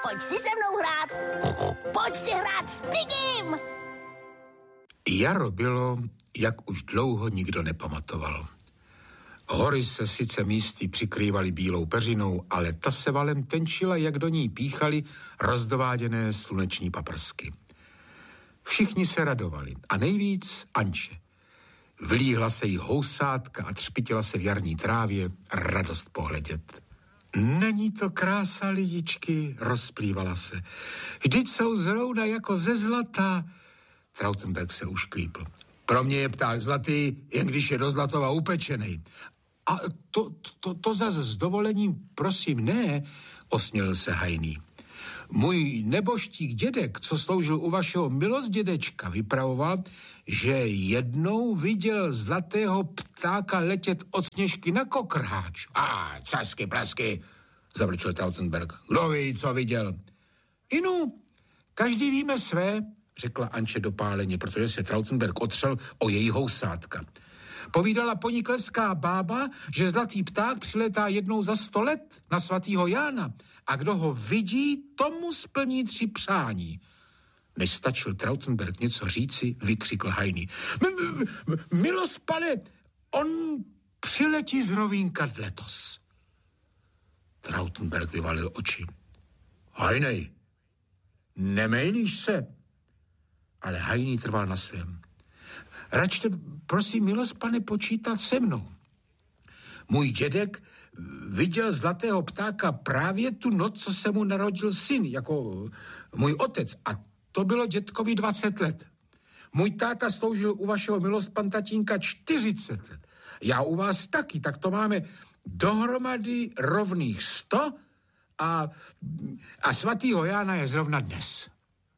Pojď si se mnou hrát. Pojď si hrát s Pigim. Jaro bylo, jak už dlouho nikdo nepamatoval. Hory se sice místy přikrývaly bílou peřinou, ale ta se valem tenčila, jak do ní píchaly rozdováděné sluneční paprsky. Všichni se radovali a nejvíc Anče. Vlíhla se jí housátka a třpitila se v jarní trávě, radost pohledět. Není to krása, lidičky, rozplývala se. Vždyť jsou zrovna jako ze zlata. Trautenberg se ušklípl. Pro mě je pták zlatý, jen když je do zlatova upečený. A to zase s dovolením, prosím, ne, osměl se Hajný. Můj neboštík dědek, co sloužil u vašeho milosdědečka, vypravoval, že jednou viděl zlatého ptáka letět od Sněžky na Kokrháč. Casky, prasky, zavrčel Trautenberg. Kdo ví, co viděl? Inu, každý víme své, řekla Anče dopáleně, protože se Trautenberg otřel o její housátka. Povídala ponikleská bába, že zlatý pták přiletá jednou za 100 let na svatýho Jána a kdo ho vidí, tomu splní 3 přání. Než stačil Trautenberg něco říci, vykřikl Hajný. Milost, pane, on přiletí z Rovínka letos. Trautenberg vyvalil oči. Hajnej, nemejlíš se? Ale Hajný trval na svém. Račte, prosím, milost, pane, počítat se mnou. Můj dědek viděl zlatého ptáka právě tu noc, co se mu narodil syn, jako můj otec. A to bylo dědkovi 20 let. Můj táta sloužil u vašeho milost pan tatínka 40 let. Já u vás taky, tak to máme dohromady rovných 100 a svatýho Jána je zrovna dnes.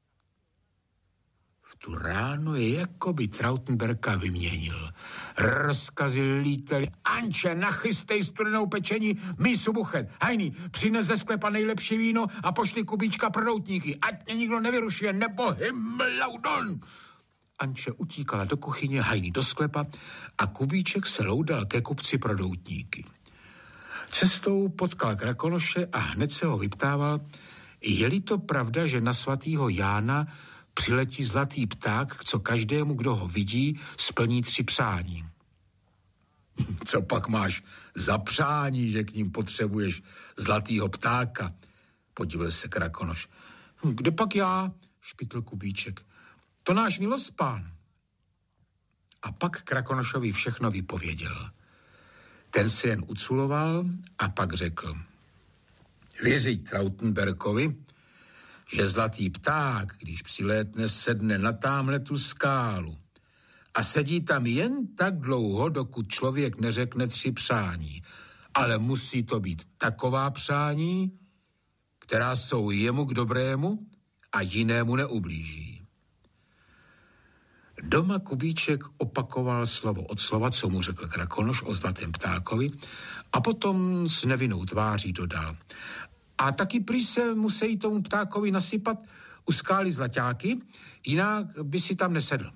Tu ráno je jako by Trautenberka vyměnil. Rozkazy lítali. Anče, nachystej studenou pečení, mísu buchet. Hajný, přines ze sklepa nejlepší víno a pošli Kubíčka pro doutníky. Ať mě nikdo nevyrušuje, nebo himlaudon. Anče utíkala do kuchyně, Hajný do sklepa a Kubíček se loudal ke kupci pro doutníky. Cestou potkal Krakonoše a hned se ho vyptával, je-li to pravda, že na svatýho Jána přiletí zlatý pták, co každému, kdo ho vidí, splní 3 přání. Co pak máš za přání, že k ním potřebuješ zlatýho ptáka? Podíval se Krakonoš. Kde pak já? Špitl Kubíček. To náš milospán. A pak Krakonošovi všechno vypověděl. Ten se jen uculoval a pak řekl. Věřit Trautenberkovi, že zlatý pták, když přilétne, sedne na támhle tu skálu a sedí tam jen tak dlouho, dokud člověk neřekne 3 přání. Ale musí to být taková přání, která jsou jemu k dobrému a jinému neublíží. Doma Kubíček opakoval slovo od slova, co mu řekl Krakonoš o zlatém ptákovi, a potom s nevinnou tváří dodal. A taky prý se musí tomu ptákovi nasypat u skály zlaťáky, jinak by si tam nesedl.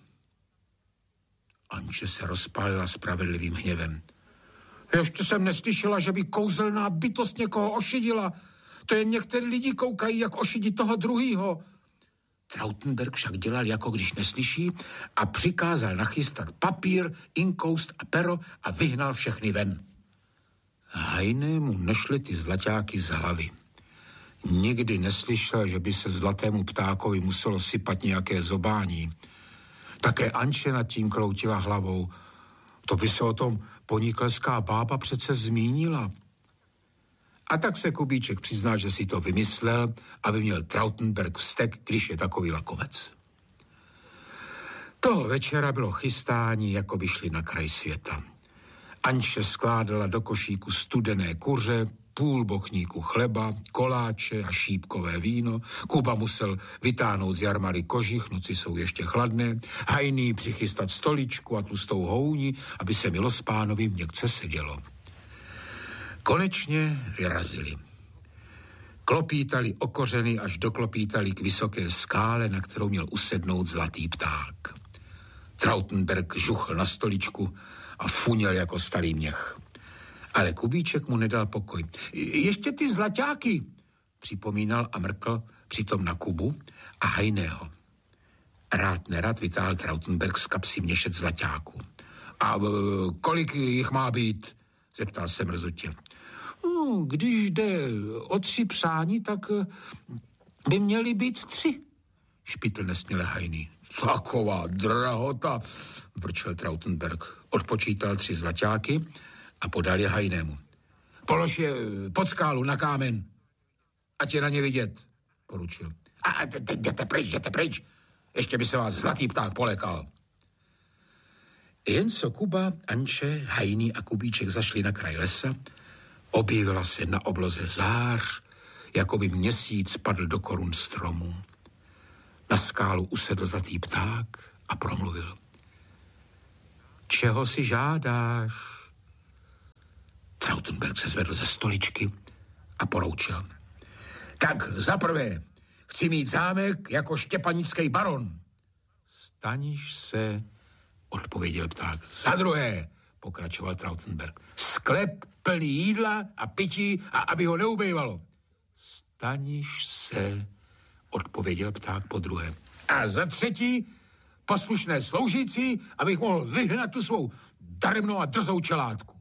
Anče se rozpálila spravedlivým hněvem. Ještě jsem neslyšela, že by kouzelná bytost někoho ošidila. To jen některý lidi koukají, jak ošidit toho druhýho. Trautenberg však dělal, jako když neslyší, a přikázal nachystat papír, inkoust a pero a vyhnal všechny ven. Hajnému nešly ty zlaťáky z hlavy. Nikdy neslyšel, že by se zlatému ptákovi muselo sypat nějaké zobání. Také Anče nad tím kroutila hlavou. To by se o tom ponikleská bába přece zmínila. A tak se Kubíček přiznal, že si to vymyslel, aby měl Trautenberg vztek, když je takový lakomec. Toho večera bylo chystání, jako by šli na kraj světa. Anče skládala do košíku studené kuře, půl bochníku chleba, koláče a šípkové víno. Kuba musel vytáhnout z jarmary kožich, noci jsou ještě chladné. Hajný přichystat stoličku a tlustou houni, aby se milospánovi měkce sedělo. Konečně vyrazili. Klopítali o kořeny, až doklopítali k vysoké skále, na kterou měl usednout zlatý pták. Trautenberg žuchl na stoličku a funěl jako starý měch. Ale Kubíček mu nedal pokoj. Ještě ty zlaťáky. připomínal a mrkl přitom na Kubu a Heiného. Rád nerad vytáhl Trautenberg z kapsy měšec zlaťáků. A kolik jich má být? Zeptal se mrzutě. Když jde o 3 přání, tak by měly být 3, špitl nesměle Heiny. Taková drahota, vrčel Trautenberg. Odpočítal 3 zlaťáky a podal je Heinému. Polož je pod skálu na kámen, ať je na ně vidět, poručil. A jděte pryč, ještě by se vás zlatý pták polekal. Jen co Kuba, Anče, Heiny a Kubíček zašli na kraj lesa, objevila se na obloze zář, jako by měsíc padl do korun stromu. Na skálu usedl zlatý pták a promluvil. Čeho si žádáš? Trautenberg se zvedl ze stoličky a poroučil. Tak zaprvé chci mít zámek jako štěpanický baron. Staniš se, odpověděl pták. Za druhé, pokračoval Trautenberg, sklep plný jídla a pití a aby ho neubejvalo. Staniš se, odpověděl pták po druhé. A za třetí, poslušné sloužící, abych mohl vyhnat tu svou daremnou a drzou čelátku.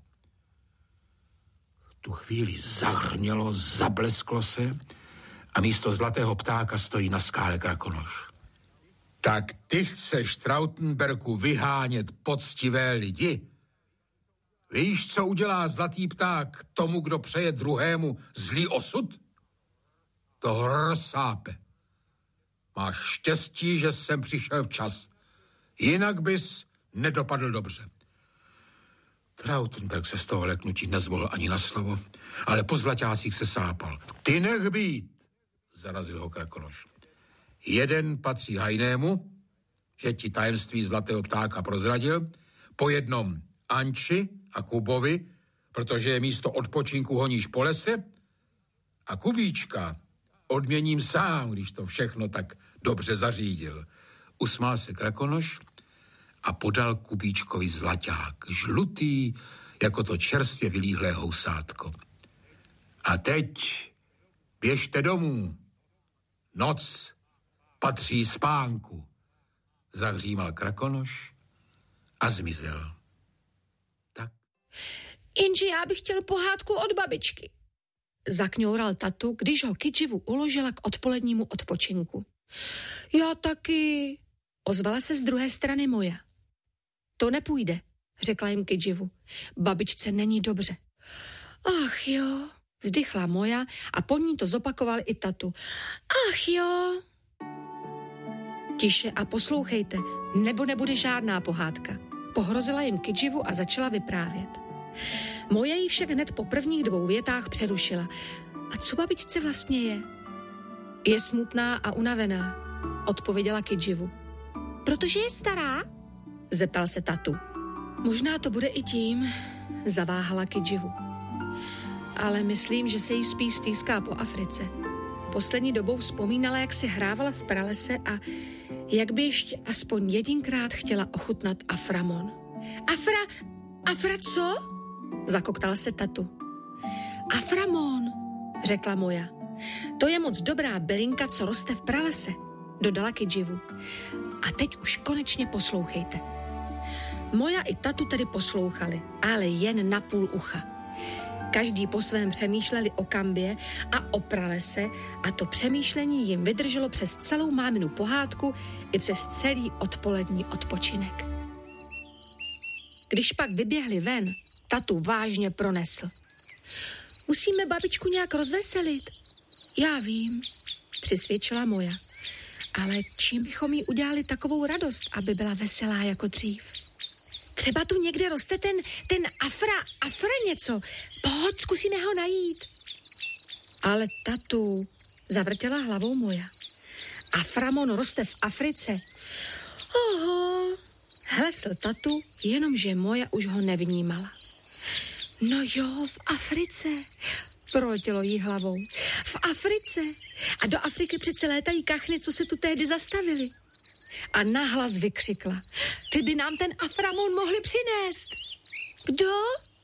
V tu chvíli zahrnělo, zablesklo se a místo zlatého ptáka stojí na skále krakonoš. Tak ty chceš, Trautenbergu, vyhánět poctivé lidi? Víš, co udělá zlatý pták tomu, kdo přeje druhému zlý osud? To rozsápe. Máš štěstí, že jsem přišel včas. Jinak bys nedopadl dobře. Trautenberg se z toho leknutí nezvolil ani na slovo, ale po zlaťásích se sápal. Ty nech být, zarazil ho krakonoš. Jeden patří Heinému, že ti tajemství zlatého ptáka prozradil, po jednom Anči a Kubovi, protože je místo odpočinku honíš po lese, a Kubíčka odměním sám, když to všechno tak dobře zařídil. Usmál se krakonoš a podal Kubíčkovi zlaťák, žlutý, jako to čerstvě vylíhlé housátko. A teď běžte domů. Noc patří spánku, zahřímal krakonoš a zmizel. Tak. Jenže já bych chtěl pohádku od babičky, zakňoural tatu, když ho Kidživu uložila k odpolednímu odpočinku. Já taky, ozvala se z druhé strany Moja. To nepůjde, řekla jim Kidživu. Babičce není dobře. Ach jo, vzdychla Moja a po ní to zopakoval i tatu. Ach jo. Tiše a poslouchejte, nebo nebude žádná pohádka. Pohrozila jim Kidživu a začala vyprávět. Moja jí však hned po prvních 2 větách přerušila. A co babičce vlastně je? Je smutná a unavená, odpověděla Kidživu. Protože je stará? Zeptal se tatu. Možná to bude i tím, zaváhala Kidživu. Ale myslím, že se jí spíš stýská po Africe. Poslední dobou vzpomínala, jak si hrávala v pralese a jak by ještě aspoň jedinkrát chtěla ochutnat aframon. Afra co? Zakoktal se tatu. Aframon, řekla Moja. To je moc dobrá bylinka, co roste v pralese, dodala Kidživu. A teď už konečně poslouchejte. Moja i tatu tedy poslouchali, ale jen na půl ucha. Každý po svém přemýšleli o kambě a o pralese a to přemýšlení jim vydrželo přes celou máminu pohádku i přes celý odpolední odpočinek. Když pak vyběhli ven, tatu vážně pronesl. Musíme babičku nějak rozveselit. Já vím, přisvědčila Moja. Ale čím bychom jí udělali takovou radost, aby byla veselá jako dřív? Třeba tu někde roste ten afra něco. Pojď, zkusíme ho najít. Ale tatu, zavrtěla hlavou Moja. Aframon roste v Africe. Oho, hlesl tatu, jenomže Moja už ho nevnímala. No jo, v Africe, proletělo jí hlavou. V Africe. A do Afriky přece létají kachny, co se tu tehdy zastavili. A nahlas vykřikla. Ty by nám ten aframon mohli přinést. Kdo?